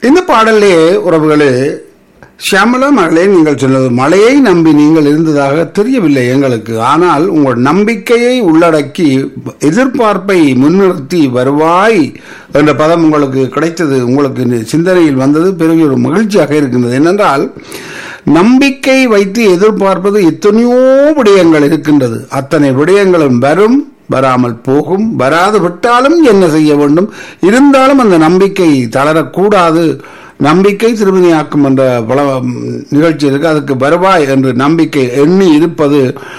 இந்த பாடலே உறவுகளே, ஷியாமலா மகளே, நீங்கள் சொன்னது மழையை நம்பி நீங்கள் இருந்ததாக தெரியவில்லை எங்களுக்கு. ஆனால் உங்கள் நம்பிக்கையை உள்ளடக்கி எதிர்பார்ப்பை முன்னிறுத்தி வருவாய் என்ற பதம் உங்களுக்கு கிடைத்தது, உங்களுக்கு சிந்தனையில் வந்தது பெரிய ஒரு மகிழ்ச்சியாக இருக்கின்றது. என்னென்றால், நம்பிக்கை வைத்து எதிர்பார்ப்பது எத்தனையோ விடயங்கள் இருக்கின்றது. அத்தனை விடயங்களும் வரும், வராமல் போகும். வராது விட்டாலும் என்ன செய்ய வேண்டும்? இருந்தாலும் அந்த நம்பிக்கை தளரக்கூடாது. நம்பிக்கை திருமணியாக்கும் என்ற பல நிகழ்ச்சி இருக்கு. அதுக்கு வருவாய் என்று நம்பிக்கை எண்ணி இருப்பது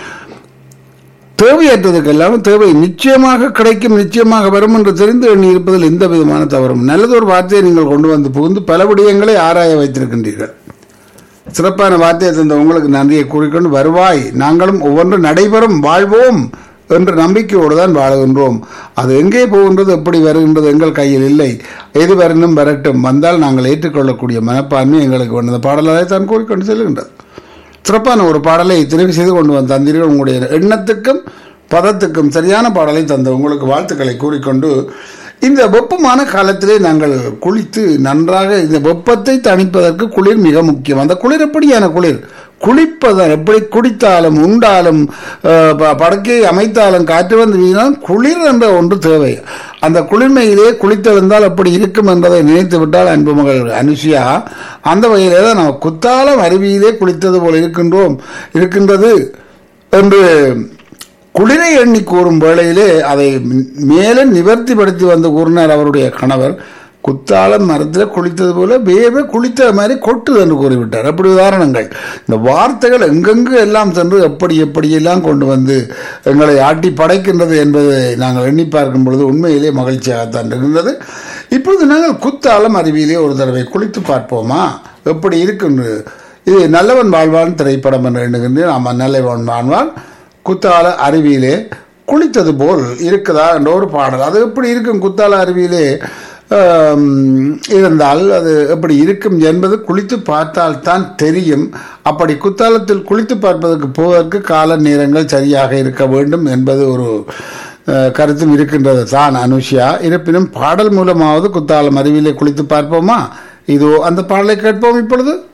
தேவையற்றதுக்கெல்லாம் தேவை நிச்சயமாக கிடைக்கும், நிச்சயமாக வரும் என்று தெரிந்து எண்ணி இருப்பதில் எந்த விதமான தவறும். நல்லதொரு வார்த்தையை நீங்கள் கொண்டு வந்து புகுந்து பல விடயங்களை ஆராய வைத்திருக்கின்றீர்கள். சிறப்பான வார்த்தையை தந்த உங்களுக்கு நன்றியை கூறிக்கொண்டு, வருவாய், நாங்களும் ஒவ்வொன்று நடைபெறும், வாழ்வோம் என்ற நம்பிக்கையோடு தான் வாழுகின்றோம். அது எங்கே போகின்றது, எப்படி வருகின்றது எங்கள் கையில் இல்லை. எது வரணும் வரட்டும், வந்தால் நாங்கள் ஏற்றுக்கொள்ளக்கூடிய மனப்பான்மை எங்களுக்கு வந்த பாடலை தான் கூறிக்கொண்டு செல்கின்றது. சிறப்பான ஒரு பாடலை தெரிவு செய்து கொண்டு வந்து தந்தீர்கள். உங்களுடைய எண்ணத்துக்கும் பதத்துக்கும் சரியான பாடலை தந்த உங்களுக்கு வாழ்த்துக்களை கூறிக்கொண்டு, இந்த வெப்பமான காலத்திலே நாங்கள் குளித்து நன்றாக இந்த வெப்பத்தை தணிப்பதற்கு குளிர் மிக முக்கியம். அந்த குளிர் எப்படியான குளிர்? குளிப்பதான். எப்படி குடித்தாலும் உண்டாலும் படக்கையை அமைத்தாலும் காற்று வந்து வீசினாலும் குளிர் என்ற ஒன்று தேவை. அந்த குளிர்மையிலே குளித்தெழுந்தால் எப்படி இருக்கும் என்பதை நினைத்து விட்டால் அன்பு மகள் அனுஷியா, அந்த வகையிலே தான் நம்ம குத்தாலம் அருவியிலே குளித்தது போல் இருக்கின்றது என்று குளிரை எண்ணி கூறும் வேளையிலே அதை மேலே நிவர்த்திப்படுத்தி வந்து கூறினார் அவருடைய கணவர். குத்தாலம் மரத்தில் குளித்தது போல வேவே குளித்த மாதிரி கொட்டுது என்று கூறிவிட்டார். அப்படி உதாரணங்கள், இந்த வார்த்தைகள் எங்கெங்கு எல்லாம் சென்று எப்படியெல்லாம் கொண்டு வந்து எங்களை ஆட்டி படைக்கின்றது என்பதை நாங்கள் எண்ணி பார்க்கும் பொழுது உண்மையிலே மகிழ்ச்சியாகத்தான் இருக்கின்றது. இப்பொழுது நாங்கள் குத்தாலம் அருவியிலே ஒரு தடவை குளித்து பார்ப்போமா, எப்படி இருக்கின்றது? இது நல்லவன் வாழ்வான் திரைப்படம் என்று எண்ணுகின்றேன். ஆமாம், நல்லவன் வாழ்வான் குத்தால அருவியிலே குளித்தது போல் இருக்குதா என்ற ஒரு பாடல். அது எப்படி இருக்கும் குத்தால அருவியிலே இருந்தால் அது எப்படி இருக்கும் என்பது குளித்து பார்த்தால் தான் தெரியும். அப்படி குத்தாலத்தில் குளித்து பார்ப்பதற்கு போவதற்கு கால நேரங்கள் சரியாக இருக்க வேண்டும் என்பது ஒரு கருத்தும் இருக்கின்றது தான் அனுஷியா. இருப்பினும் பாடல் மூலமாவது குத்தாலம் அருவியிலே குளித்து பார்ப்போமா? இதோ அந்த பாடலை கேட்போம் இப்பொழுது.